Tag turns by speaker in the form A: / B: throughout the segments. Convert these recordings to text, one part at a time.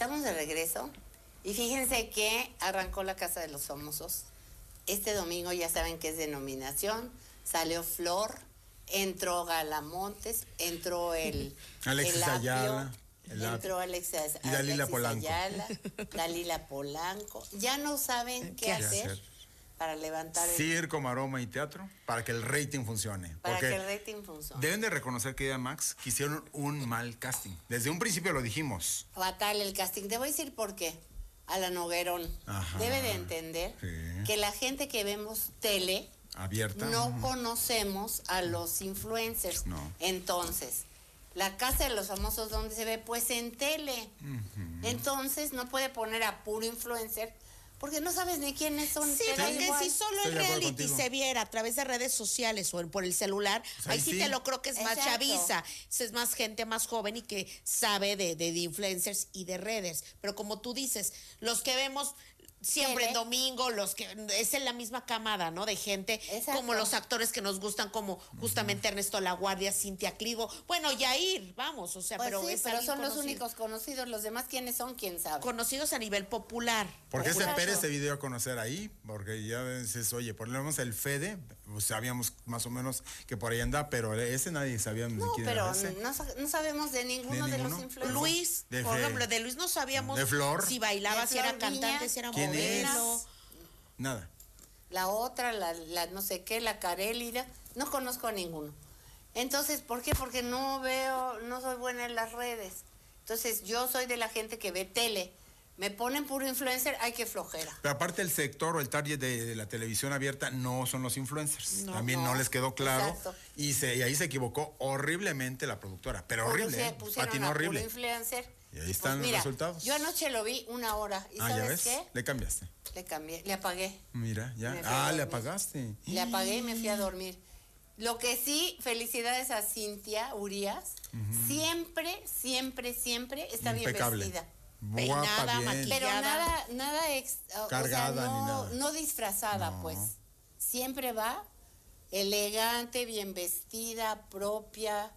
A: Estamos de regreso y fíjense que arrancó la Casa de los Famosos. Este domingo ya saben que es de nominación, salió Flor, entró Gala Montes, entró
B: Alexis Ayala.
A: Entró Alexis
B: y Dalila Polanco.
A: Ayala, Dalila Polanco. Ya no saben qué hacer para levantar
B: circo, maroma y teatro, para que el rating funcione.
A: Para que el rating funcione.
B: Deben de reconocer, querida Max, que hicieron un mal casting. Desde un principio lo dijimos.
A: Fatal el casting. Te voy a decir por qué. Alan Noguerón debe de entender que la gente que vemos tele
B: abierta
A: no conocemos a los influencers.
B: No.
A: Entonces, la Casa de los Famosos, ¿dónde se ve? Pues en tele. Entonces, no puede poner a puro influencer porque no sabes ni quiénes son.
C: Sí, porque si solo el reality se viera a través de redes sociales o por el celular, pues ahí sí te lo creo que es más chaviza, es más gente más joven y que sabe de influencers y de redes. Pero como tú dices, los que vemos siempre en domingo, los que es en la misma camada, ¿no? De gente, como los actores que nos gustan, como justamente Ernesto Laguardia, Cintia Clivo, bueno, Yair, vamos, o sea,
A: pues
C: pero
A: sí, pero son los únicos conocidos, los demás quiénes son, quién sabe.
C: Conocidos a nivel popular.
B: Porque ese Pérez se dio a conocer ahí, porque ya dices, oye, ponemos el Fede, pues sabíamos más o menos que por ahí anda, pero ese nadie sabía ni quién era ese.
A: No sabemos de ninguno de los influencers.
C: Luis, por ejemplo, de Luis no sabíamos
B: de Flor,
C: si bailaba, si era cantante, si era modelo.
B: Nada.
A: La otra, la no sé qué, la Carelida, no conozco a ninguno. Entonces, ¿por qué? Porque no soy buena en las redes. Entonces, yo soy de la gente que ve tele. Me ponen puro influencer, hay que flojera.
B: Pero aparte el sector o el target de la televisión abierta no son los influencers. También no les quedó claro. Y ahí se equivocó horriblemente la productora. Pero horrible, patinó horrible.
A: Puro influencer.
B: Y ahí están los resultados.
A: Yo anoche lo vi 1 hora. ¿Y sabes
B: ¿ya ves?
A: qué?
B: Le cambiaste.
A: Le cambié, le apagué.
B: Mira, ya. Le apagaste.
A: Le apagué y me fui a dormir. Lo que sí, felicidades a Cintia Urias. Siempre está bien vestida.
C: Peinada, maquillada.
A: Pero nada
B: cargada,
A: o sea,
B: ni nada.
A: No disfrazada, pues. Siempre va elegante, bien vestida, propia.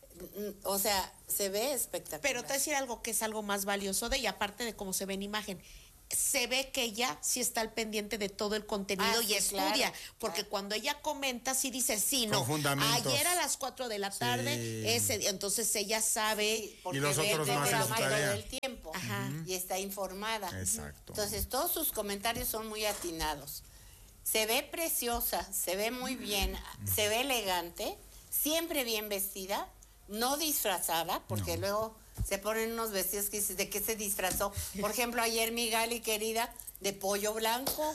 A: O sea, se ve espectacular.
C: Pero te voy a decir algo que es algo más valioso de ella, aparte de cómo se ve en imagen. Se ve que ella sí está al pendiente de todo el contenido y estudia, porque cuando ella comenta, sí dice, ayer a las 4 de la tarde, entonces ella sabe.
A: Porque
B: y los otros
A: ve
B: no hacen su
A: todo
B: tarea.
A: el tiempo y está informada.
B: Exacto.
A: Entonces, todos sus comentarios son muy atinados. Se ve preciosa, se ve muy bien, se ve elegante, siempre bien vestida, no disfrazada, porque luego se ponen unos vestidos que dices, ¿de qué se disfrazó? Por ejemplo, ayer mi Gali querida, de pollo blanco.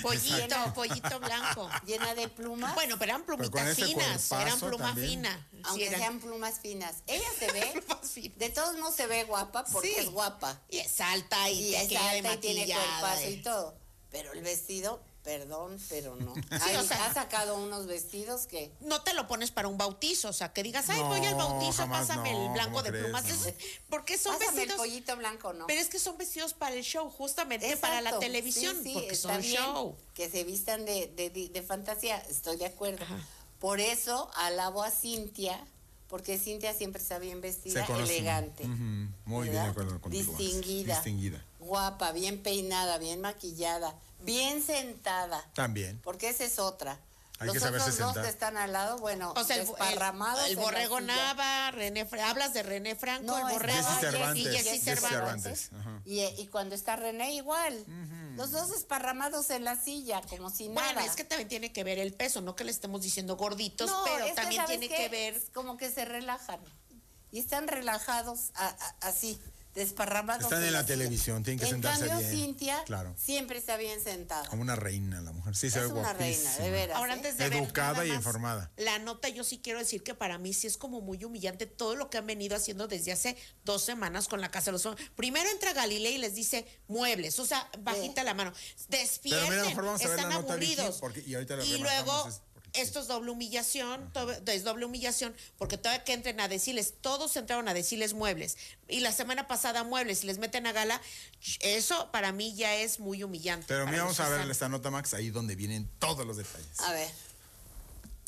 C: Pollito blanco.
A: Llena de plumas.
C: Bueno, pero eran plumitas finas, eran pluma fina.
A: Aunque sean plumas finas. Ella se ve, de todos modos se ve guapa, porque es guapa.
C: Y es alta y
A: tiene cuerpazo y todo. Pero el vestido... Perdón, pero no. Ha sacado unos vestidos que...
C: No te lo pones para un bautizo, o sea, que digas, voy al bautizo, pásame el blanco de plumas. Porque son
A: pásame
C: vestidos...
A: el pollito blanco, ¿no?
C: Pero es que son vestidos para el show, justamente para la televisión, porque son show.
A: Que se vistan de fantasía, estoy de acuerdo. Por eso alabo a Cintia, porque Cintia siempre está bien vestida, elegante.
B: Muy bien de acuerdo contigo.
A: Distinguida. Guapa, bien peinada, bien maquillada, bien sentada.
B: También.
A: Porque esa es otra.
B: Hay
A: Los
B: que saberse
A: otros dos
B: sentar.
A: que están al lado, bueno,
C: o sea,
A: desparramados.
C: El Borrego Nava, hablas de René Franco, el Borrego
B: y
C: Jessy Cervantes.
A: Y cuando está René igual. Los dos desparramados en la silla, como si nada.
C: Bueno, es que también tiene que ver el peso, no que le estemos diciendo gorditos, pero también tiene que ver...
A: Como que se relajan. Y están relajados así, desparramados.
B: Están en la televisión, tienen que sentarse bien.
A: En cambio, Cintia siempre está bien sentada.
B: Como una reina la mujer. Sí, se ve
A: guapísima. Es una reina, de veras.
C: Ahora, antes de
B: educada y informada.
C: La nota, yo sí quiero decir que para mí sí es como muy humillante todo lo que han venido haciendo desde hace 2 semanas con la Casa de los Famosos. Primero entra Galilea y les dice muebles, o sea, bajita la mano. Despierten,
B: pero mira, mejor vamos a ver
C: están
B: la nota,
C: aburridos.
B: Vicky, y ahorita
C: y luego... Esto es doble humillación, es doble humillación, porque todavía que entren a decirles, todos entraron a decirles muebles, y la semana pasada muebles, y les meten a Gala, eso para mí ya es muy humillante.
B: Pero mira, vamos a ver esta nota, Max, ahí donde vienen todos los detalles.
A: A ver.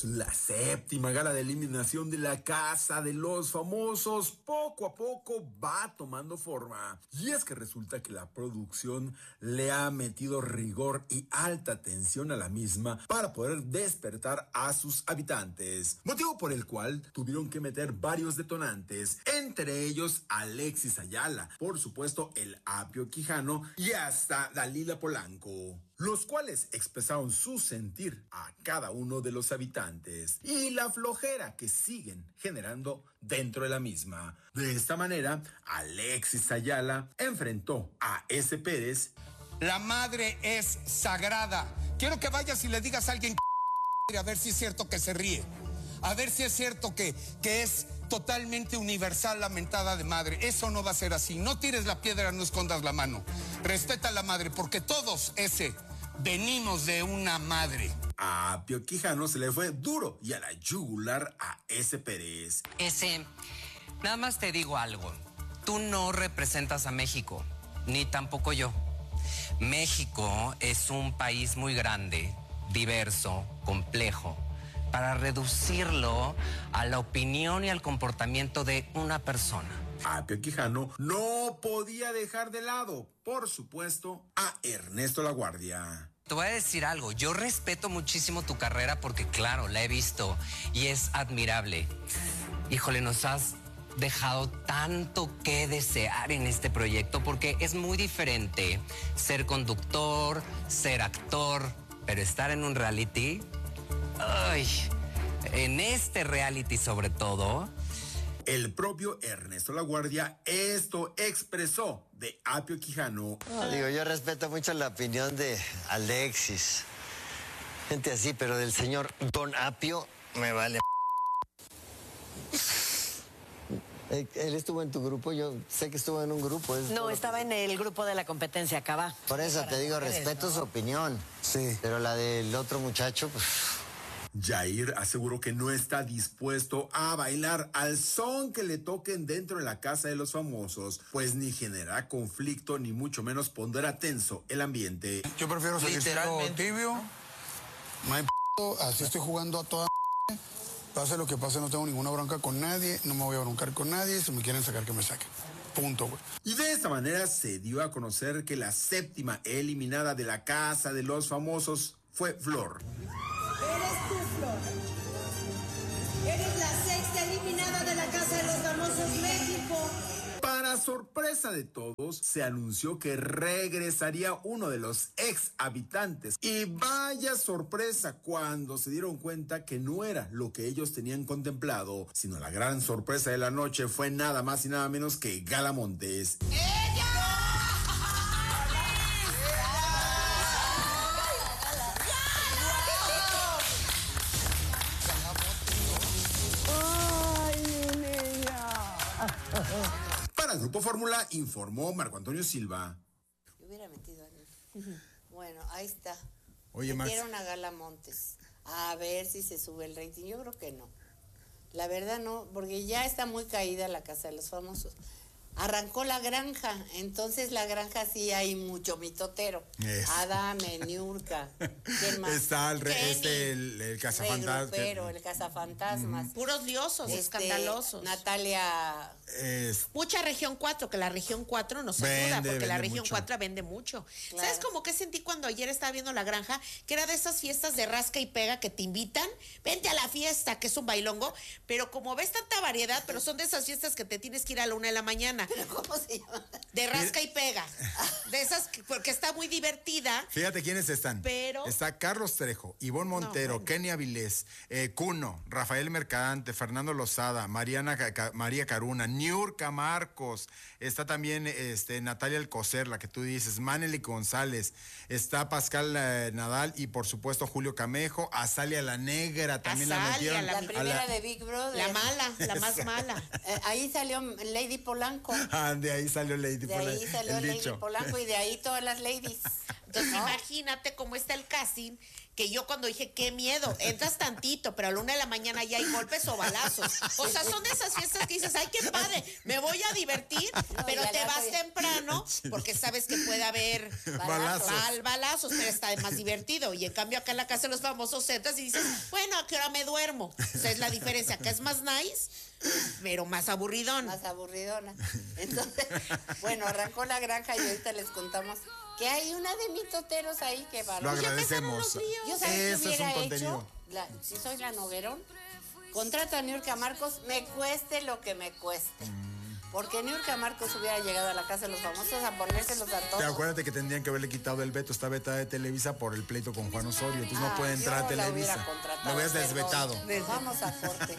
D: La séptima gala de eliminación de la Casa de los Famosos poco a poco va tomando forma. Y es que resulta que la producción le ha metido rigor y alta tensión a la misma para poder despertar a sus habitantes. Motivo por el cual tuvieron que meter varios detonantes, entre ellos Alexis Ayala, por supuesto el Apio Quijano y hasta Dalila Polanco, los cuales expresaron su sentir a cada uno de los habitantes y la flojera que siguen generando dentro de la misma. De esta manera, Alexis Ayala enfrentó a S. Pérez.
E: La madre es sagrada. Quiero que vayas y le digas a alguien a ver si es cierto que se ríe. A ver si es cierto que es totalmente universal la mentada de madre. Eso no va a ser así. No tires la piedra, no escondas la mano. Respeta a la madre, porque todos venimos de una madre.
D: A Apio Quijano se le fue duro y a la yugular a S. Pérez.
F: Nada más te digo algo. Tú no representas a México, ni tampoco yo. México es un país muy grande, diverso, complejo, para reducirlo a la opinión y al comportamiento de una persona.
D: Apio Quijano no podía dejar de lado, por supuesto, a Ernesto Laguardia.
F: Te voy a decir algo, yo respeto muchísimo tu carrera porque claro, la he visto y es admirable. Híjole, nos has dejado tanto que desear en este proyecto porque es muy diferente ser conductor, ser actor, pero estar en un reality, en este reality sobre todo.
D: El propio Ernesto Laguardia esto expresó de Apio Quijano.
G: Yo respeto mucho la opinión de Alexis, gente así, pero del señor Don Apio me vale. Él estuvo en tu grupo, yo sé que estuvo en un grupo.
H: No, estaba en el grupo de la competencia Cabá.
G: Por eso te digo, respeto su opinión. Sí. Pero la del otro muchacho, pues...
D: Jair aseguró que no está dispuesto a bailar al son que le toquen dentro de la Casa de los Famosos, pues ni generará conflicto ni mucho menos pondrá tenso el ambiente.
I: Yo prefiero seguir siendo tibio, no hay así estoy jugando a toda pase lo que pase, no tengo ninguna bronca con nadie, no me voy a broncar con nadie, si me quieren sacar que me saquen. Punto, güey.
D: Y de esta manera se dio a conocer que la séptima eliminada de la Casa de los Famosos fue Flor.
J: Eres tú, Flor. Eres la sexta eliminada de la Casa de los Famosos México.
D: Para sorpresa de todos, se anunció que regresaría uno de los ex habitantes. Y vaya sorpresa cuando se dieron cuenta que no era lo que ellos tenían contemplado, sino la gran sorpresa de la noche fue nada más y nada menos que Gala Montes. Para el Grupo Fórmula informó Marco Antonio Silva.
A: Yo hubiera metido ahí. Bueno, ahí está.
B: Oye,
A: metieron a Gala Montes. A ver si se sube el rating. Yo creo que no. La verdad no, porque ya está muy caída la Casa de los Famosos. Arrancó La Granja, entonces La Granja sí hay mucho mitotero. Adame, Niurka, ¿quién más?
B: Está el Cazafantasmas.
A: El Cazafantasmas.
C: Puros liosos, escandalosos.
A: Natalia.
C: Mucha región 4, que la región 4 nos ayuda, porque la región 4 vende mucho. Claro. ¿Sabes cómo que sentí cuando ayer estaba viendo La Granja? Que era de esas fiestas de rasca y pega que te invitan. Vente a la fiesta, que es un bailongo. Pero como ves tanta variedad, pero son de esas fiestas que te tienes que ir a la 1 de la mañana.
A: ¿Pero cómo se llama?
C: De rasca y pega. De esas, porque está muy divertida.
B: Fíjate quiénes están.
C: Pero...
B: Está Carlos Trejo, Ivonne Montero, Kenia Avilés, Cuno, Rafael Mercadante, Fernando Lozada, María Caruna, Niurka Marcos. Está también Natalia Alcocer, la que tú dices, Manely González. Está Pascal Nadal y por supuesto Julio Camejo. Azalia la Negra también la metieron.
A: La primera de Big Brother.
C: La mala, la más mala.
A: Ahí salió Lady Polanco.
B: De ahí salió Lady Polanco.
A: De ahí salió Lady Polanco y de ahí todas las ladies.
C: Entonces imagínate cómo está el casting, que yo cuando dije, qué miedo, entras tantito, pero a la 1 de la mañana ya hay golpes o balazos. O sea, son de esas fiestas que dices, ay, qué padre, me voy a divertir, pero te vas temprano porque sabes que puede haber balazos, pero está más divertido. Y en cambio acá en la casa de los famosos entras y dices, bueno, ¿a qué hora me duermo? O sea, es la diferencia, acá es más nice, pero más aburridón.
A: Más aburridona. Entonces, bueno, arrancó la granja y ahorita les contamos que hay una de mitoteros ahí que va.
B: Lo agradecemos.
A: Yo sabes que hubiera hecho, si soy la Noguerón, contrato a Niurka Marcos, me cueste lo que me cueste. Porque Niurka Marcos hubiera llegado a la casa de los famosos a ponérselos a todos.
B: Pero acuérdate que tendrían que haberle quitado el veto, está vetada de Televisa por el pleito con Juan Osorio, entonces no puede entrar a Televisa.
A: Lo
B: hubieras desvetado.
A: Vamos a corte.